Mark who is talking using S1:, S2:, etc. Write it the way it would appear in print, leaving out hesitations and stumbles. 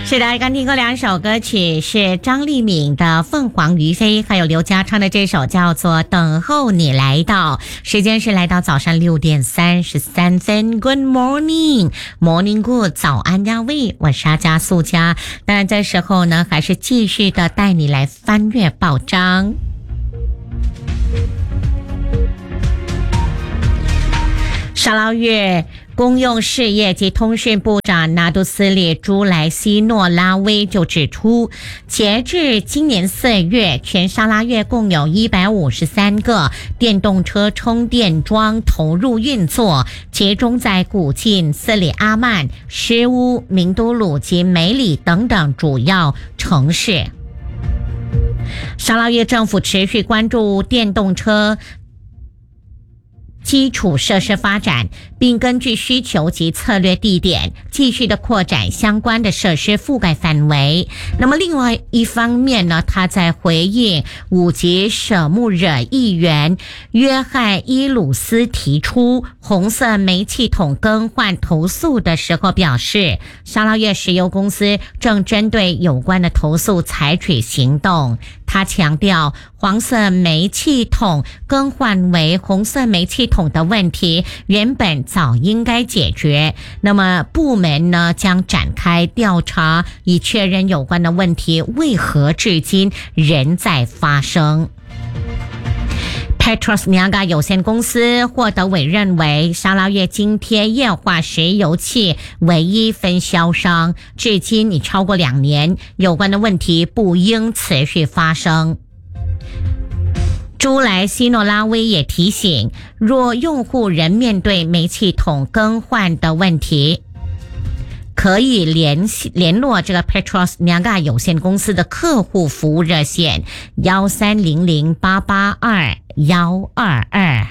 S1: 是的，刚听过两首歌曲，是张丽敏的《凤凰于飞》，还有刘家昌的这首叫做《等候你来到》。时间是来到早上6:33。Good morning, morning good， 早安呀喂，我是阿加素佳。当然这时候呢，还是继续的带你来翻阅报章。沙捞越公用事业及通讯部长拿督斯里朱莱西诺拉威就指出，截至今年4月，全沙拉越共有153个电动车充电桩投入运作，集中在古晋、斯里阿曼、施乌、明都鲁及梅里等等主要城市。沙捞越政府持续关注电动车基础设施发展，并根据需求及策略地点继续的扩展相关的设施覆盖范围。那么另外一方面呢，他在回应五级舍穆惹议员约翰伊鲁斯提出红色煤气桶更换投诉的时候表示，沙捞越石油公司正针对有关的投诉采取行动。他强调，黄色煤气桶更换为红色煤气桶的问题原本早应该解决，那么部门呢将展开调查，以确认有关的问题为何至今仍在发生。Petros Niaga 有限公司获得委任为沙捞越津贴液化石油气唯一分销商，至今已超过2年，有关的问题不应持续发生。朱莱西诺拉威也提醒，若用户仍面对煤气桶更换的问题，可以联络这个 Petros Niaga 有限公司的客户服务热线1300882122。